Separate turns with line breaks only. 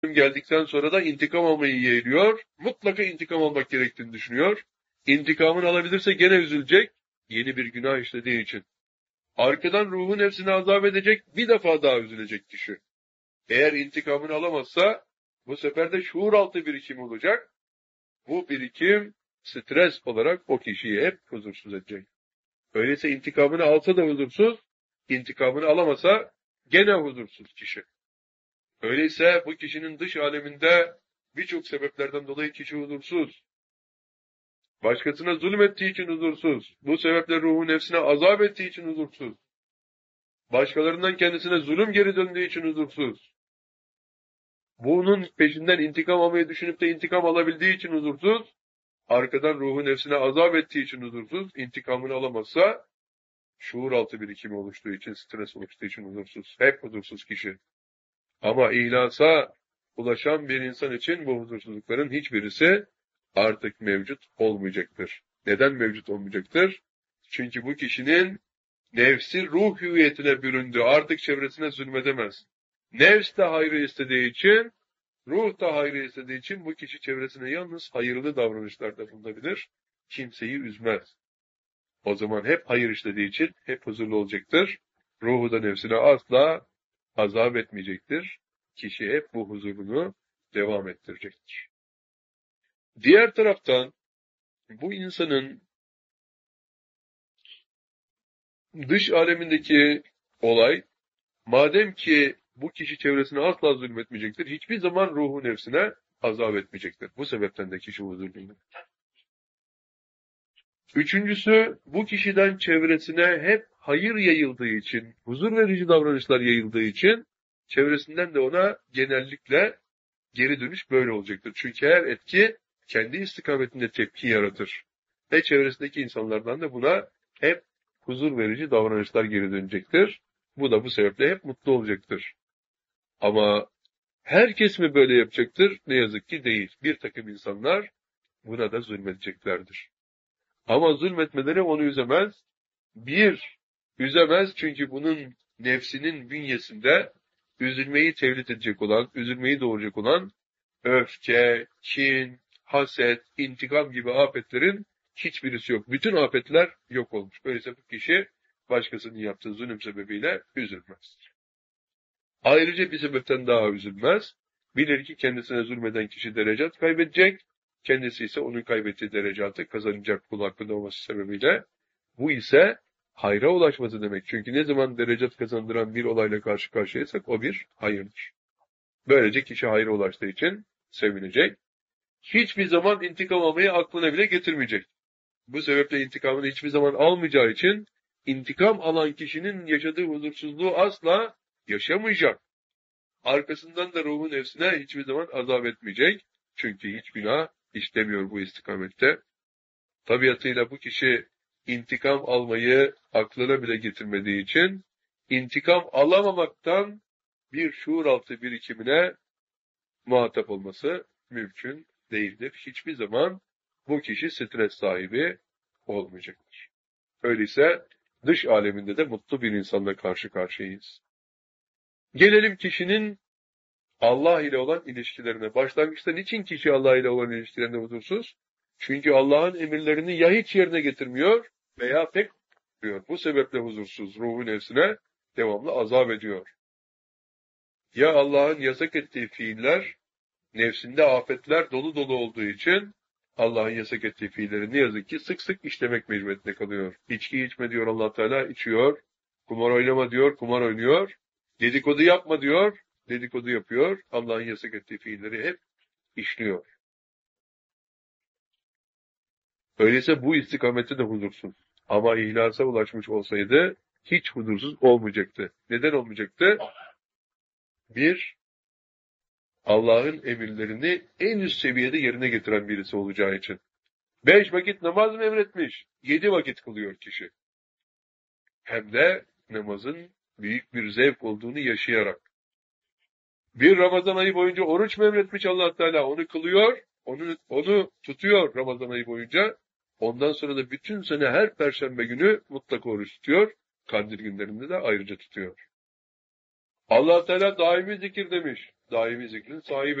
geldikten sonra da intikam almayı yeğliyor. Mutlaka intikam almak gerektiğini düşünüyor. İntikamını alabilirse gene üzülecek. Yeni bir günah işlediği için. Arkadan ruhun nefsini azap edecek, bir defa daha üzülecek kişi. Eğer intikamını alamazsa bu sefer de şuur altı birikim olacak. Bu birikim stres olarak o kişiyi hep huzursuz edecek. Öyleyse intikamını alsa da huzursuz, intikamını alamasa gene huzursuz kişi. Öyleyse bu kişinin dış aleminde birçok sebeplerden dolayı kişi huzursuz. Başkasına zulmettiği için huzursuz. Bu sebeple ruhu nefsine azap ettiği için huzursuz. Başkalarından kendisine zulüm geri döndüğü için huzursuz. Bunun peşinden intikam almayı düşünüp de intikam alabildiği için huzursuz. Arkadan ruhu nefsine azap ettiği için huzursuz. İntikamını alamazsa şuur altı birikimi oluştuğu için, stres oluştuğu için huzursuz. Hep huzursuz kişi. Ama ihlasa ulaşan bir insan için bu huzursuzlukların hiçbirisi artık mevcut olmayacaktır. Neden mevcut olmayacaktır? Çünkü bu kişinin nefsi ruh hüviyetine büründü. Artık çevresine zulmedemez. Nefs de hayrı istediği için, ruh da hayrı istediği için bu kişi çevresine yalnız hayırlı davranışlarda bulunabilir. Kimseyi üzmez. O zaman hep hayır işlediği için hep huzurlu olacaktır. Ruhu da nefsine asla azap etmeyecektir. Kişi hep bu huzurunu devam ettirecektir. Diğer taraftan bu insanın dış alemindeki olay, madem ki bu kişi çevresine asla zulmetmeyecektir, hiçbir zaman ruhu nefsine azap etmeyecektir. Bu sebepten de kişi huzurludur. Üçüncüsü, bu kişiden çevresine hep hayır yayıldığı için, huzur verici davranışlar yayıldığı için, çevresinden de ona genellikle geri dönüş böyle olacaktır. Çünkü her etki kendi istikametinde tepki yaratır. Ve çevresindeki insanlardan da buna hep huzur verici davranışlar geri dönecektir. Bu da bu sebeple hep mutlu olacaktır. Ama herkes mi böyle yapacaktır? Ne yazık ki değil. Bir takım insanlar buna da zulmedeceklerdir. Ama zulmetmeleri onu üzemez. Üzemez çünkü bunun nefsinin bünyesinde üzülmeyi tevlit edecek olan, üzülmeyi doğuracak olan öfke, kin, haset, intikam gibi afetlerin hiçbirisi yok. Bütün afetler yok olmuş. Böylece bu kişi başkasının yaptığı zulüm sebebiyle üzülmez. Ayrıca bir sebepten daha üzülmez. Bilir ki kendisine zulmeden kişi derecat kaybedecek. Kendisi ise onun kaybettiği derecatı kazanacak kul hakkında olması sebebiyle. Bu ise hayra ulaşması demek. Çünkü ne zaman derecat kazandıran bir olayla karşı karşıyaysak o bir hayırdır. Böylece kişi hayra ulaştığı için sevinecek. Hiçbir zaman intikam almayı aklına bile getirmeyecek. Bu sebeple intikamını hiçbir zaman almayacağı için intikam alan kişinin yaşadığı huzursuzluğu asla yaşamayacak. Arkasından da ruhun nefsine hiçbir zaman azap etmeyecek. Çünkü hiç günah işlemiyor bu istikamette. Tabiatıyla bu kişi intikam almayı aklına bile getirmediği için intikam alamamaktan bir şuur altı birikimine muhatap olması mümkün değildir. Hiçbir zaman bu kişi stres sahibi olmayacaktır. Öyleyse dış aleminde de mutlu bir insanla karşı karşıyayız. Gelelim kişinin Allah ile olan ilişkilerine. Başlangıçta niçin kişi Allah ile olan ilişkilerinde huzursuz? Çünkü Allah'ın emirlerini ya hiç yerine getirmiyor veya pek yapıyor. Bu sebeple huzursuz, ruhu nefsine devamlı azap ediyor. Ya Allah'ın yasak ettiği fiiller, nefsinde afetler dolu dolu olduğu için Allah'ın yasak ettiği fiilleri ne yazık ki sık sık işlemek mecburiyetinde kalıyor. İçki içme diyor Allah Teala, içiyor. Kumar oynama diyor, kumar oynuyor. Dedikodu yapma diyor, dedikodu yapıyor. Allah'ın yasak ettiği fiilleri hep işliyor. Öyleyse bu istikamette de huzursuz. Ama ihlasa ulaşmış olsaydı hiç huzursuz olmayacaktı. Neden olmayacaktı? Bir, Allah'ın emirlerini en üst seviyede yerine getiren birisi olacağı için. 5 vakit namaz mı emretmiş? 7 vakit kılıyor kişi. Hem de namazın büyük bir zevk olduğunu yaşayarak. Bir Ramazan ayı boyunca oruç mu emretmiş Allah Teala? Onu kılıyor, onu tutuyor Ramazan ayı boyunca. Ondan sonra da bütün sene her perşembe günü mutlaka oruç tutuyor. Kandil günlerinde de ayrıca tutuyor. Allah Teala daimi zikir demiş. daimi zikrin sahibi.